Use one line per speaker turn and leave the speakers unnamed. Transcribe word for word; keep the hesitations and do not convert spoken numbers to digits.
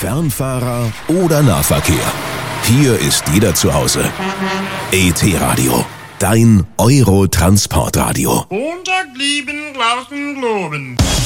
Fernfahrer oder Nahverkehr. Hier ist jeder zu Hause. E T-Radio, dein Euro-Transportradio.
Montag lieben, lassen, loben.